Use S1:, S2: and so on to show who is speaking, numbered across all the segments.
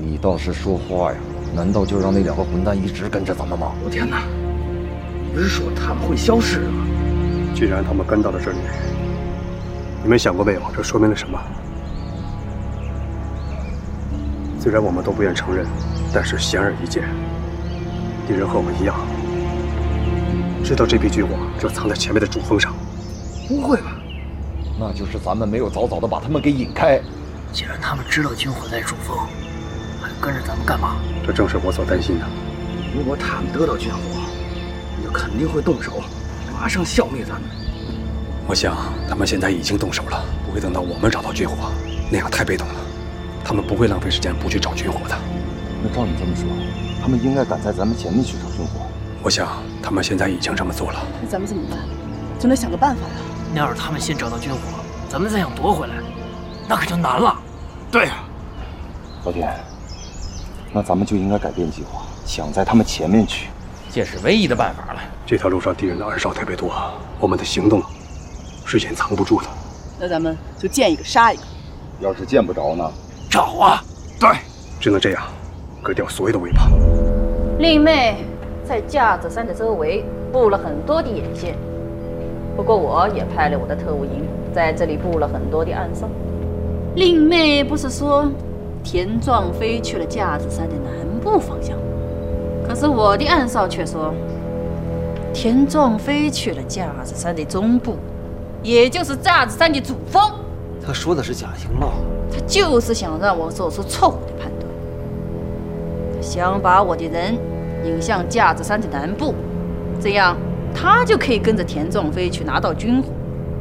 S1: 你倒是说话呀！难道就让那两个混蛋一直跟着咱们吗？
S2: 我天哪！你不是说他们会消失的吗？
S3: 既然他们跟到了这里，你们想过没有？这说明了什么？虽然我们都不愿承认，但是显而易见，敌人和我们一样，知道这批军火就藏在前面的主峰上。
S2: 不会吧？
S1: 那就是咱们没有早早的把他们给引开。
S2: 既然他们知道军火在主峰，还跟着咱们干嘛？
S3: 这正是我所担心的。
S2: 如果他们得到军火，那就肯定会动手，马上消灭咱们。
S3: 我想他们现在已经动手了，不会等到我们找到军火，那样太被动了。他们不会浪费时间不去找军火的。
S1: 那照你这么说，他们应该赶在咱们前面去找军火。
S3: 我想他们现在已经这么做了。
S4: 那咱们怎么办？总得想个办法呀。
S2: 那要是他们先找到军火，咱们再想夺回来，那可就难了。对呀，
S1: 老田，那咱们就应该改变计划，想在他们前面去。
S5: 这是唯一的办法了。
S3: 这条路上敌人的暗哨特别多，我们的行动是隐藏不住的。
S4: 那咱们就见一个杀一个。
S1: 要是见不着呢？
S2: 找啊！对，
S3: 只能这样，割掉所有的尾巴。
S6: 令妹在架子山的周围布了很多的眼线，不过我也派了我的特务营在这里布了很多的暗哨。令妹不是说田壮飞去了架子山的南部方向，可是我的暗哨却说田壮飞去了架子山的中部，也就是架子山的主峰。
S7: 他说的是假情报，
S6: 他就是想让我做出错误的判断，想把我的人引向架子山的南部，这样他就可以跟着田壮飞去拿到军火。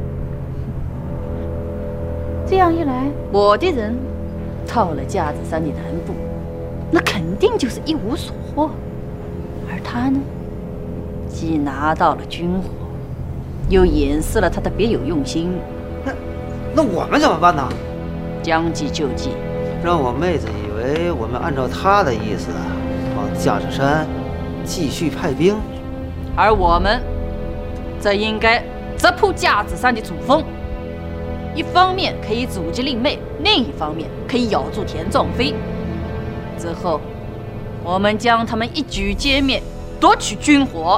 S6: 这样一来，我的人到了架子山的南部，那肯定就是一无所获，而他呢，既拿到了军火，又掩饰了他的别有用心。
S7: 那我们怎么办呢？
S6: 将计就计，
S7: 让我妹子以为我们按照她的意思往架子山继续派兵，
S6: 而我们则应该直扑架子山的主峰，一方面可以阻击令妹，另一方面可以咬住田壮飞。之后，我们将他们一举歼灭，夺取军火。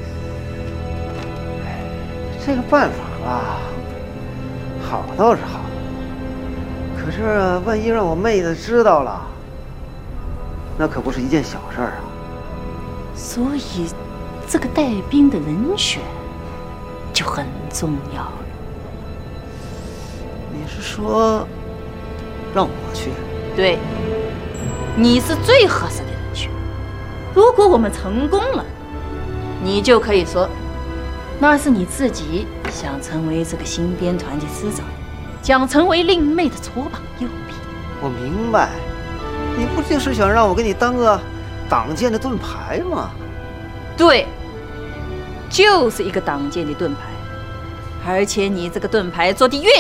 S7: 这个办法吧，好倒是好，可是万一让我妹子知道了，那可不是一件小事儿啊。
S6: 所以，这个带兵的人选就很重要了。
S7: 你是说让我去？
S6: 对，你是最合适的人选。如果我们成功了，你就可以说，那是你自己想成为这个新编团的师长，想成为令妹的左膀右臂。
S7: 我明白，你不就是想让我给你当个挡箭的盾牌吗？
S6: 对，就是一个挡箭的盾牌，而且你这个盾牌做得越